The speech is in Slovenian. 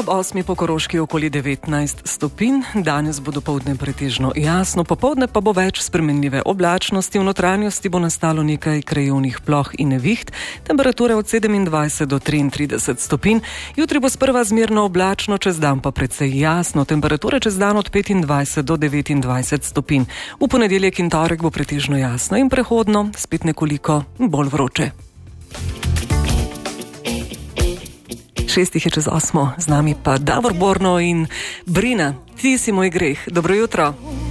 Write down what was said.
Ob 8. po Koroški okoli 19 stopinj, danes bo dopoldne pretežno jasno, popoldne pa bo več spremenljive oblačnosti, v notranjosti bo nastalo nekaj krajevnih ploh in neviht, temperature od 27 do 33 stopinj, jutri bo sprva zmerno oblačno, čez dan pa precej jasno, temperature čez dan od 25 do 29 stopinj. V ponedeljek in torek bo pretežno jasno in prehodno, spet nekoliko bolj vroče. 6 je čez 8, z nami pa Davor Borno in Brina, ti si moj greh. Dobro jutro.